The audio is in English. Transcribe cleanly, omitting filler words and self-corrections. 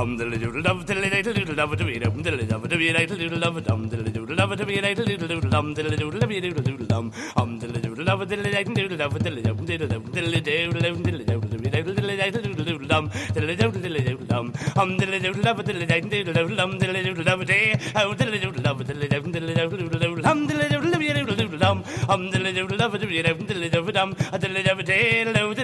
diddly doodle dum diddly doodle dum diddly dum diddly dum diddly doodle dum diddly doodle dum diddly doodle dum diddly doodle dum diddly doodle dum diddly doodle dum diddly dum diddly dum diddly doodle dum diddly doodle dum diddly doodle dum diddly doodle dum diddly doodle dum diddly doodle dum day oh diddly doodle dum diddly dum diddly doodle dum diddly doodle dum diddly doodle dum diddly doodle dum diddly dum diddly dum day